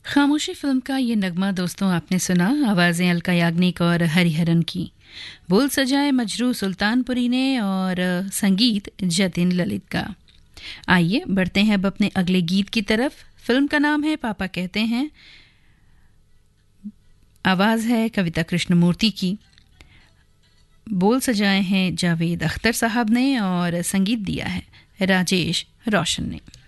खामोशी फिल्म का ये नगमा दोस्तों आपने सुना। आवाज़ें अलका याग्निक और हरिहरन की, बोल सजाए मजरू सुल्तानपुरी ने और संगीत जतिन ललित का। आइए बढ़ते हैं अब अपने अगले गीत की तरफ। फिल्म का नाम है पापा कहते हैं। आवाज़ है कविता कृष्णमूर्ति की, बोल सजाए हैं जावेद अख्तर साहब ने और संगीत दिया है राजेश रोशन ने।